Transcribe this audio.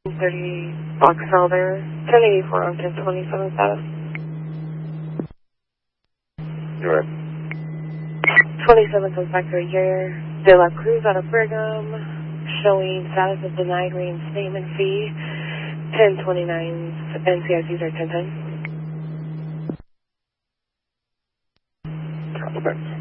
30 Boxelder, 1084 on 1027 status. You're right. 27 comes back to a year. De La Cruz out of Brigham, showing status of denied reinstatement fee. 1029's NCICs are 1010. Copy, thanks.